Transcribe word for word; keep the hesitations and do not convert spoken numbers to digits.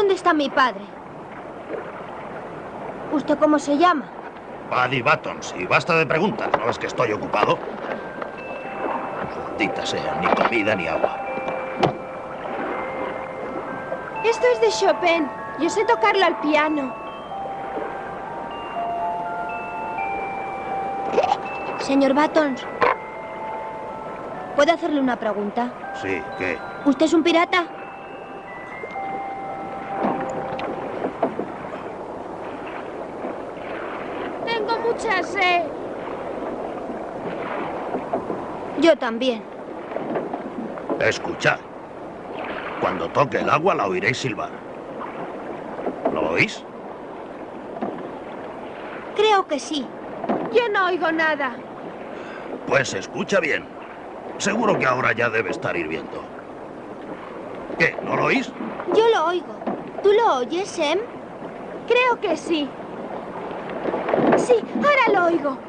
¿Dónde está mi padre? ¿Usted cómo se llama? Paddy Buttons, y basta de preguntas. ¿No ves que estoy ocupado? Maldita sea, ni comida ni agua. Esto es de Chopin. Yo sé tocarlo al piano. Señor Buttons, ¿puedo hacerle una pregunta? Sí, ¿qué? ¿Usted es un pirata? Tengo mucha sed. Yo también. Escuchad. Cuando toque el agua la oiréis silbar. ¿Lo oís? Creo que sí. Yo no oigo nada. Pues escucha bien. Seguro que ahora ya debe estar hirviendo. ¿Qué? ¿No lo oís? Yo lo oigo. ¿Tú lo oyes, Em? Creo que sí. Sí, ahora lo oigo.